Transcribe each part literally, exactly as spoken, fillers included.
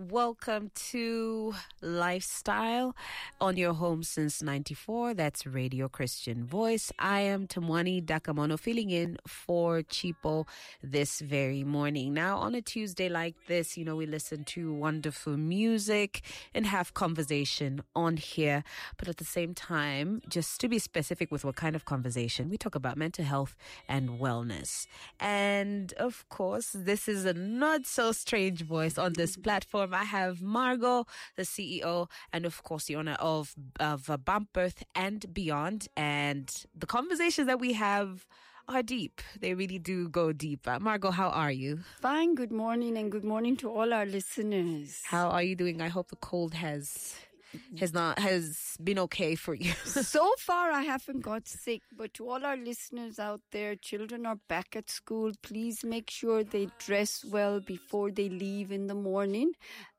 welcome to Lifestyle on your home since ninety-four. That's Radio Christian Voice. I am Tamwani Dakamono, filling in for Chipo this very morning. Now, on a Tuesday like this, you know, we listen to wonderful music and have conversation on here. But at the same time, just to be specific with what kind of conversation, we talk about mental health and wellness. And of course, this is a not so strange voice on this platform. I have Margot, the C E O, and of course the owner of of uh, Bump Birth and Beyond. And the conversations that we have are deep. They really do go deep. Uh, Margot, how are you? Fine. Good morning, and good morning to all our listeners. How are you doing? I hope the cold has has not has been okay for you. So far, I haven't got sick, but to all our listeners out there, children are back at school. Please make sure they dress well before they leave in the morning.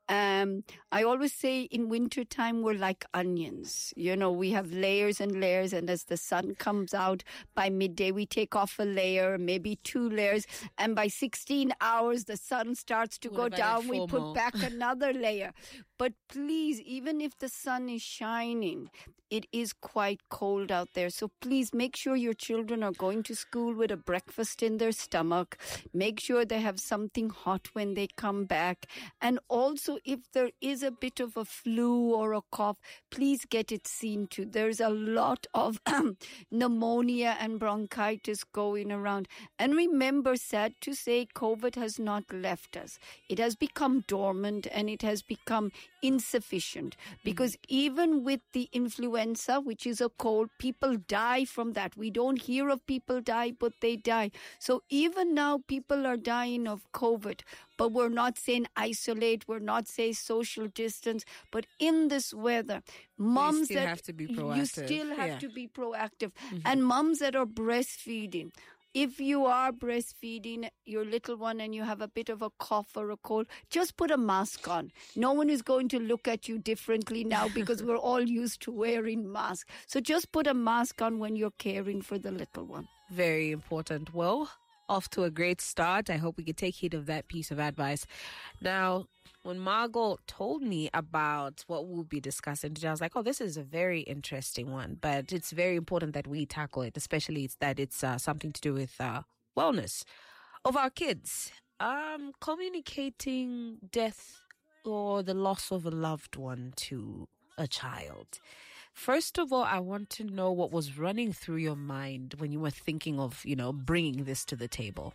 Um, I always say in wintertime, we're like onions. You know, we have layers and layers, and as the sun comes out by midday, we take off a layer, maybe two layers, and by sixteen hours, the sun starts to What go down. We FOMO? put back another layer. But please, even if the sun is shining, it is quite cold out there. So please make sure your children are going to school with a breakfast in their stomach. Make sure they have something hot when they come back. And also, if there is a bit of a flu or a cough, please get it seen to. There's a lot of pneumonia and bronchitis going around. And remember, sad to say, COVID has not left us. It has become dormant and it has become insufficient, because even with the influenza, which is a cold, people die from that. We don't hear of people die, but they die. So even now, people are dying of COVID, but we're not saying isolate, we're not saying social distance, but in this weather, moms you still that have to be proactive. You still have Yeah. to be proactive. Mm-hmm. And moms that are breastfeeding, if you are breastfeeding your little one and you have a bit of a cough or a cold, just put a mask on. No one is going to look at you differently now because we're all used to wearing masks. So just put a mask on when you're caring for the little one. Very important. Well, off to a great start. I hope we can take heed of that piece of advice. Now, when Margot told me about what we'll be discussing today, I was like, oh, this is a very interesting one, but it's very important that we tackle it, especially it's that it's uh, something to do with uh, wellness of our kids. Um, communicating death or the loss of a loved one to a child. First of all, I want to know what was running through your mind when you were thinking of, you know, bringing this to the table.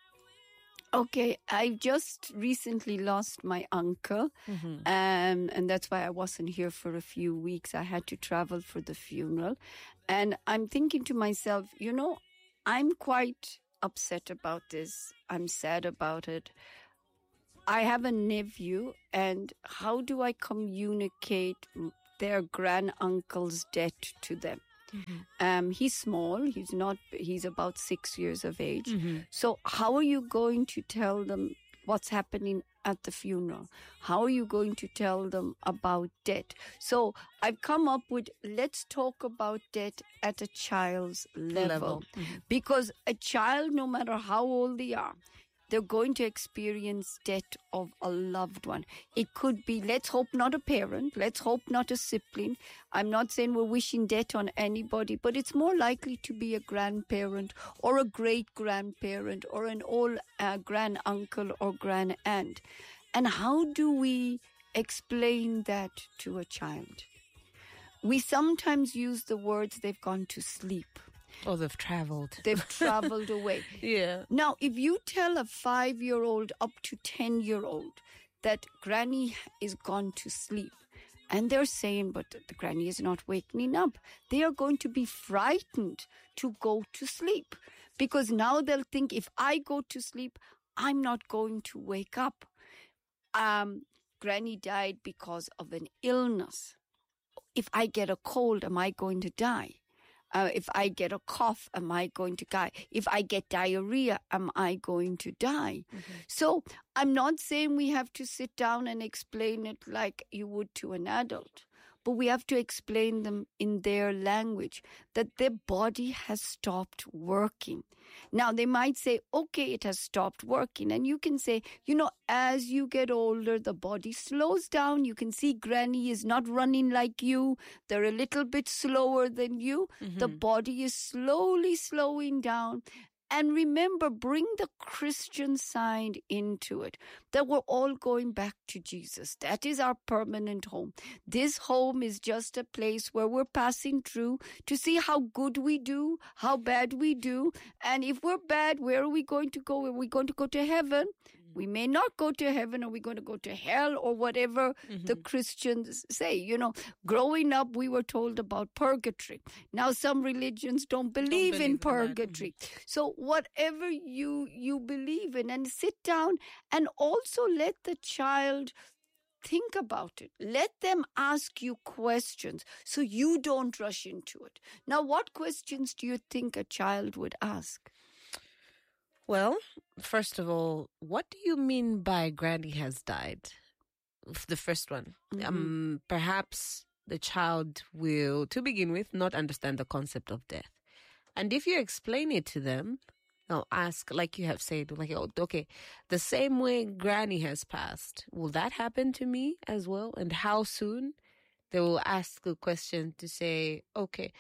Okay, I just recently lost my uncle, Mm-hmm. um, and that's why I wasn't here for a few weeks. I had to travel for the funeral. And I'm thinking to myself, you know, I'm quite upset about this. I'm sad about it. I have a nephew, and how do I communicate their granduncle's death to them? Mm-hmm. Um, he's small. He's not, he's about six years of age. Mm-hmm. So how are you going to tell them what's happening at the funeral? How are you going to tell them about death? So I've come up with, let's talk about death at a child's level. Level. Mm-hmm. Because a child, no matter how old they are, they're going to experience death of a loved one. It could be, let's hope not a parent, let's hope not a sibling. I'm not saying we're wishing death on anybody, but it's more likely to be a grandparent or a great-grandparent or an old uh, granduncle or grandaunt. And how do we explain that to a child? We sometimes use the words, they've gone to sleep. Oh, they've traveled. They've traveled away. Yeah. Now, if you tell a five-year-old up to ten-year-old that granny is gone to sleep, and they're saying, but the granny is not waking up, they are going to be frightened to go to sleep. Because now they'll think, if I go to sleep, I'm not going to wake up. Um, granny died because of an illness. If I get a cold, am I going to die? Uh, if I get a cough, am I going to die? If I get diarrhea, am I going to die? Mm-hmm. So I'm not saying we have to sit down and explain it like you would to an adult. but we have to explain them in their language that their body has stopped working. Now, they might say, okay, it has stopped working. And you can say, you know, as you get older, the body slows down. You can see Granny is not running like you. They're a little bit slower than you. Mm-hmm. The body is slowly slowing down. And remember, bring the Christian side into it, that we're all going back to Jesus. That is our permanent home. This home is just a place where we're passing through to see how good we do, how bad we do. And if we're bad, where are we going to go? Are we going to go to heaven? We may not go to heaven. Are we going to go to hell or whatever mm-hmm. the Christians say? You know, growing up, we were told about purgatory. Now, some religions don't believe, don't believe in purgatory. In so whatever you, you believe in, and sit down and also let the child think about it. Let them ask you questions so you don't rush into it. Now, what questions do you think a child would ask? Well, first of all, what do you mean by Granny has died? The first one. Mm-hmm. Um, perhaps the child will, to begin with, not understand the concept of death. And if you explain it to them, they'll ask, like you have said, like, oh, okay, the same way Granny has passed, will that happen to me as well? And how soon? They will ask a question to say, okay,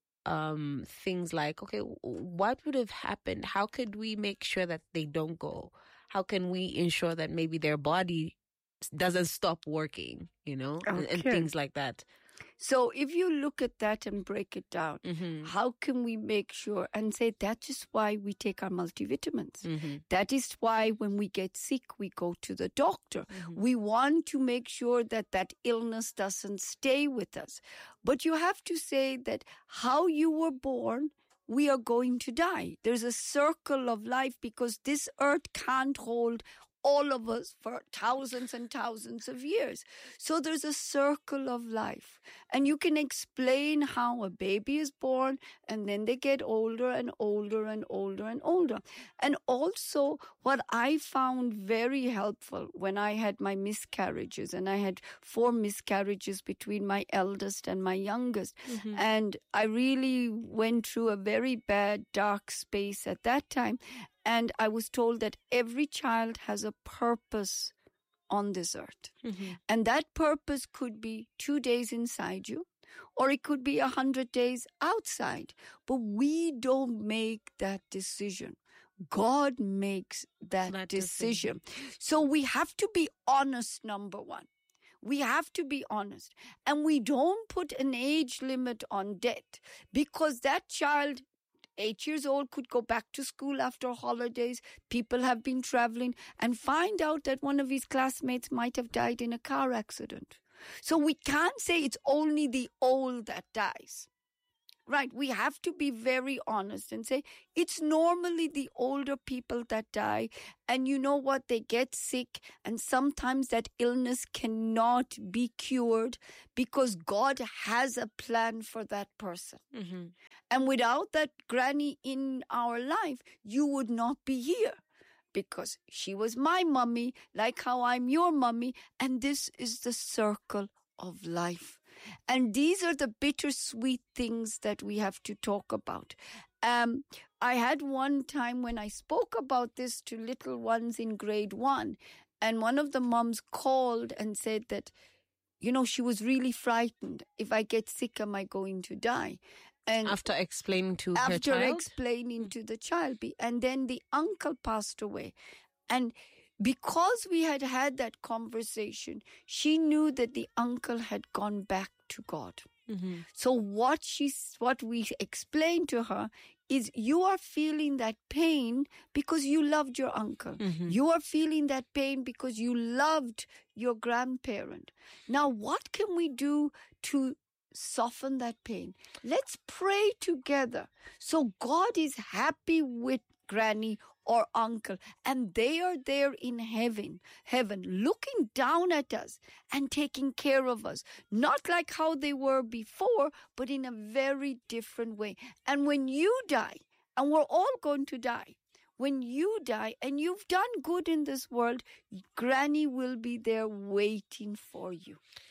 Um, things like, okay, what would have happened? How could we make sure that they don't go? How can we ensure that maybe their body doesn't stop working, you know, okay. and, and things like that? So if you look at that and break it down, mm-hmm. how can we make sure and say that is why we take our multivitamins? Mm-hmm. That is why when we get sick, we go to the doctor. Mm-hmm. We want to make sure that that illness doesn't stay with us. But you have to say that how you were born, we are going to die. There's a circle of life because this earth can't hold all of us for thousands and thousands of years. So there's a circle of life. And you can explain how a baby is born and then they get older and older and older and older. And also what I found very helpful when I had my miscarriages, and I had four miscarriages between my eldest and my youngest. Mm-hmm. And I really went through a very bad, dark space at that time. And I was told that every child has a purpose on this earth. Mm-hmm. And that purpose could be two days inside you, or it could be a hundred days outside. But we don't make that decision. God makes that, that decision. decision. So we have to be honest, number one. We have to be honest. And we don't put an age limit on death, because that child, eight years old, could go back to school after holidays. People have been traveling and find out that one of his classmates might have died in a car accident. So we can't say it's only the old that dies. Right? We have to be very honest and say it's normally the older people that die. And you know what? They get sick, and sometimes that illness cannot be cured because God has a plan for that person. Mm-hmm. And without that granny in our life, you would not be here, because she was my mummy, like how I'm your mummy. And this is the circle of life. And these are the bittersweet things that we have to talk about. Um, I had one time when I spoke about this to little ones in grade one, and one of the moms called and said that, you know, she was really frightened. If I get sick, am I going to die? And after explaining to after her child? After explaining to the child. And then the uncle passed away. And because we had had that conversation, she knew that the uncle had gone back to God. Mm-hmm. So what she, what we explained to her is, you are feeling that pain because you loved your uncle. Mm-hmm. You are feeling that pain because you loved your grandparent. Now, what can we do to soften that pain? Let's pray together. So God is happy with granny or uncle, and they are there in heaven, heaven, looking down at us and taking care of us, not like how they were before, but in a very different way. And when you die, and we're all going to die, when you die and you've done good in this world, granny will be there waiting for you.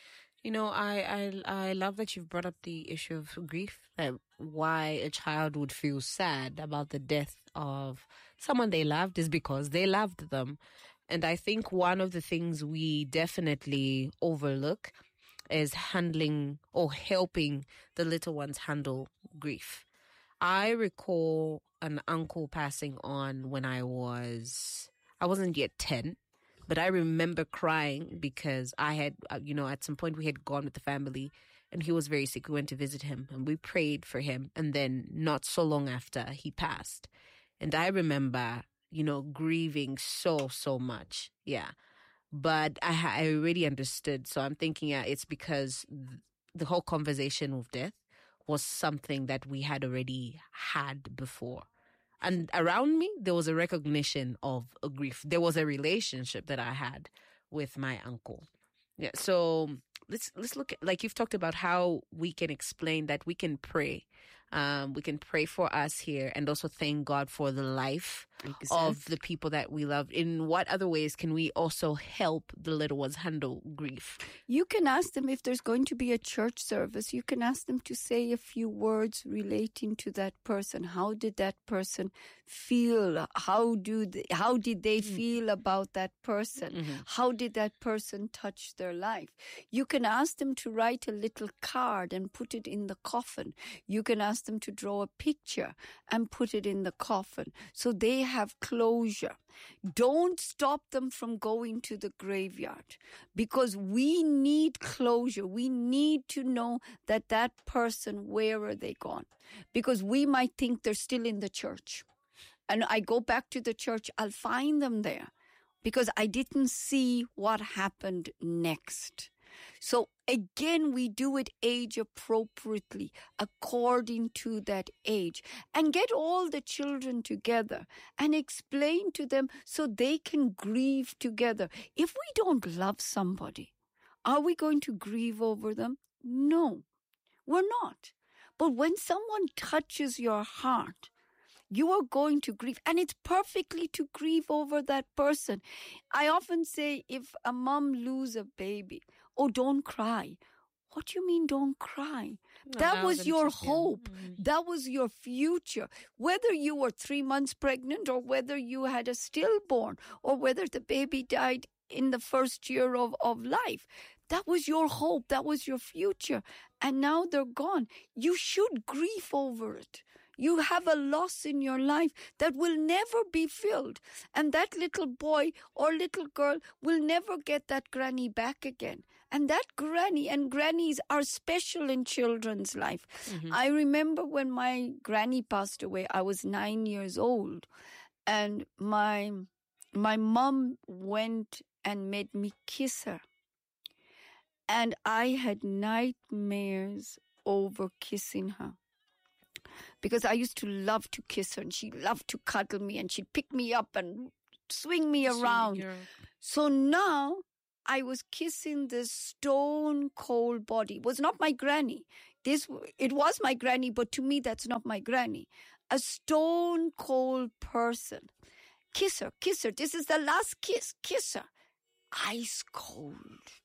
You know, I, I I love that you've brought up the issue of grief, that why a child would feel sad about the death of someone they loved is because they loved them. And I think one of the things we definitely overlook is handling or helping the little ones handle grief. I recall an uncle passing on when I was, I wasn't yet ten. But I remember crying because I had, uh, you know, at some point we had gone with the family and he was very sick. We went to visit him and we prayed for him. And then not so long after, he passed. And I remember, you know, grieving so, so much. Yeah. But I, ha- I already understood. So I'm thinking yeah, it's because th- the whole conversation of death was something that we had already had before. And around me, there was a recognition of a grief. There was a relationship that I had with my uncle. Yeah. So let's let's look at, like you've talked about how we can explain that we can pray. Um, we can pray for us here and also thank God for the life exactly. of the people that we love. In what other ways can we also help the little ones handle grief? You can ask them if there's going to be a church service. You can ask them to say a few words relating to that person. How did that person feel? How do they, how did they mm-hmm. feel about that person? Mm-hmm. How did that person touch their life? You can ask them to write a little card and put it in the coffin. You can ask them to draw a picture and put it in the coffin so they have closure. Don't stop them from going to the graveyard because we need closure. We need to know that that person, where are they gone? Because we might think they're still in the church. And I go back to the church, I'll find them there because I didn't see what happened next. So again, we do it age appropriately, according to that age, and get all the children together and explain to them so they can grieve together. If we don't love somebody, are we going to grieve over them? No, we're not. But when someone touches your heart, you are going to grieve, and it's perfectly to grieve over that person. I often say, if a mom loses a baby, oh, don't cry. What do you mean, don't cry? No, that was your hope. Mm-hmm. That was your future. Whether you were three months pregnant or whether you had a stillborn or whether the baby died in the first year of, of life, that was your hope. That was your future. And now they're gone. You should grieve over it. You have a loss in your life that will never be filled. And that little boy or little girl will never get that granny back again. And that granny, and grannies are special in children's life. Mm-hmm. I remember when my granny passed away, I was nine years old. And my, my mom went and made me kiss her. And I had nightmares over kissing her. Because I used to love to kiss her and she loved to cuddle me and she'd pick me up and swing me around. So, so now I was kissing this stone cold body. It was not my granny. This, it was my granny, but to me that's not my granny. A stone cold person. Kiss her, kiss her. This is the last kiss. Kiss her. Ice cold.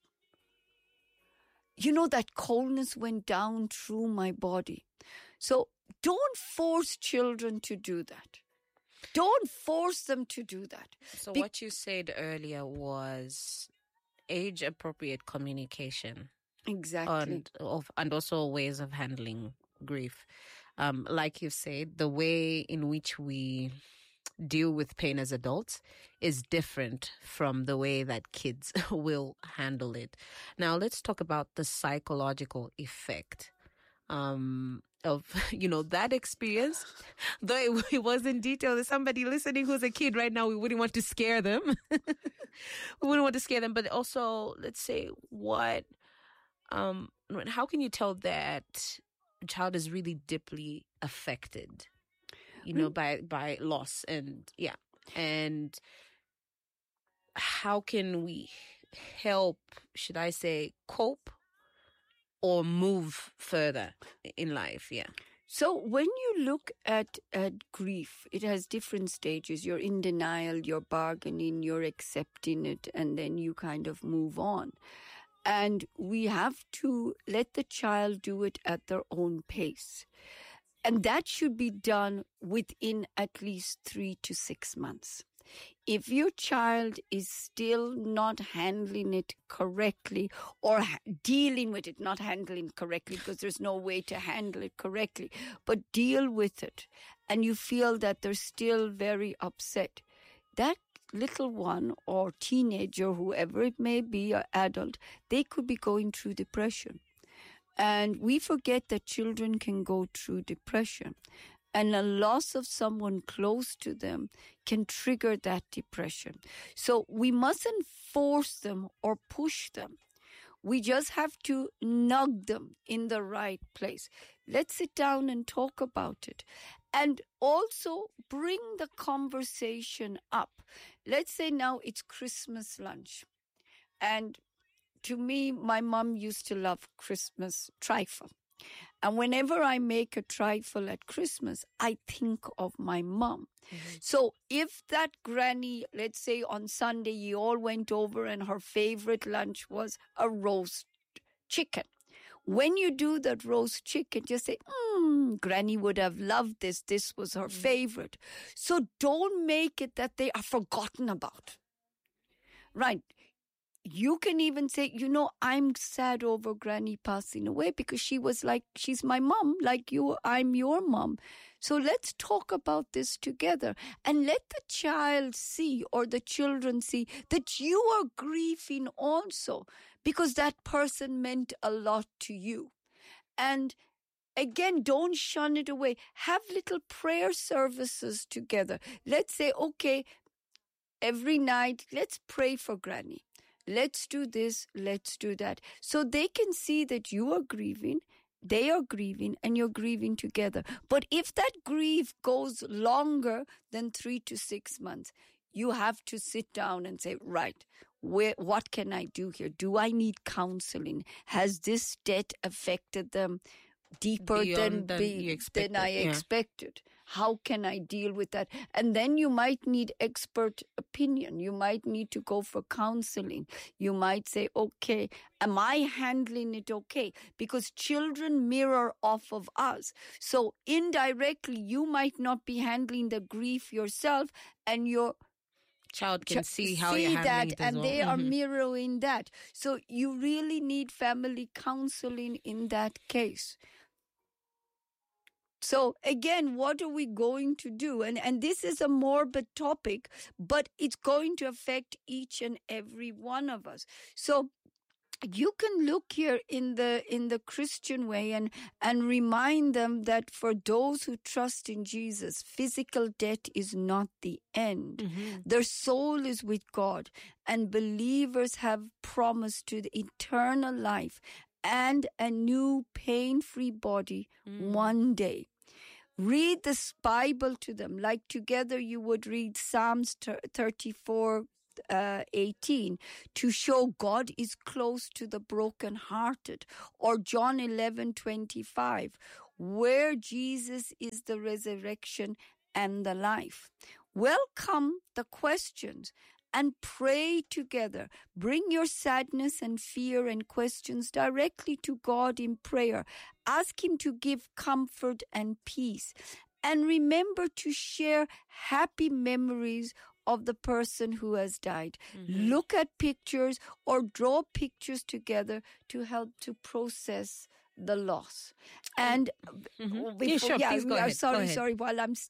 You know, that coldness went down through my body. So don't force children to do that. Don't force them to do that. So Be- what you said earlier was age-appropriate communication. Exactly. And, of, and also ways of handling grief. Um, like you said, the way in which we deal with pain as adults is different from the way that kids will handle it. Now, let's talk about the psychological effect um, of, you know, that experience. Though it, it was in detail, there's somebody listening who's a kid right now, we wouldn't want to scare them. We wouldn't want to scare them. But also, let's say, what, um, how can you tell that a child is really deeply affected, you know, mm. by, by loss and, yeah. And how can we help, should I say, cope or move further in life? Yeah. So when you look at, at grief, it has different stages. You're in denial, you're bargaining, you're accepting it, and then you kind of move on. And we have to let the child do it at their own pace. And that should be done within at least three to six months. If your child is still not handling it correctly or ha- dealing with it, not handling correctly because there's no way to handle it correctly, but deal with it, and you feel that they're still very upset, that little one or teenager, whoever it may be, or adult, they could be going through depression. And we forget that children can go through depression. And a loss of someone close to them can trigger that depression. So we mustn't force them or push them. We just have to nudge them in the right place. Let's sit down and talk about it. And also bring the conversation up. Let's say now it's Christmas lunch. And to me, my mom used to love Christmas trifle. And whenever I make a trifle at Christmas, I think of my mom. Mm-hmm. So if that granny, let's say on Sunday, you all went over and her favorite lunch was a roast chicken. When you do that roast chicken, just say, mm, Granny would have loved this. This was her mm-hmm. favorite. So don't make it that they are forgotten about. Right. You can even say, you know, I'm sad over Granny passing away because she was like, she's my mom, like you, I'm your mom. So let's talk about this together and let the child see, or the children see, that you are grieving also because that person meant a lot to you. And again, don't shun it away. Have little prayer services together. Let's say, okay, every night, let's pray for Granny. Let's do this, let's do that. So they can see that you are grieving, they are grieving, and you're grieving together. But if that grief goes longer than three to six months, you have to sit down and say, right, where, what can I do here? Do I need counseling? Has this debt affected them deeper than, than, be, expected, than I yeah. expected? How can I deal with that? And then you might need expert opinion. You might need to go for counseling. You might say, okay, am I handling it okay? Because children mirror off of us. So indirectly, you might not be handling the grief yourself, and your child can ch- see how see you're handling that, it as and well. they Mm-hmm. are mirroring that. So you really need family counseling in that case. So again, what are we going to do? And and this is a morbid topic, but it's going to affect each and every one of us. So you can look here in the in the Christian way and and remind them that for those who trust in Jesus, physical death is not the end. Mm-hmm. Their soul is with God, and believers have promised to the eternal life and a new pain-free body mm. one day. Read this Bible to them, like together you would read Psalms thirty-four, uh, eighteen, to show God is close to the brokenhearted, or John eleven, twenty-five, where Jesus is the resurrection and the life. Welcome the questions and pray together. Bring your sadness and fear and questions directly to God in prayer. Ask Him to give comfort and peace. And remember to share happy memories of the person who has died. Mm-hmm. Look at pictures or draw pictures together to help to process the loss. And mm-hmm. before, yeah, sure, yeah, please go we are ahead. sorry, go ahead. sorry. While I'm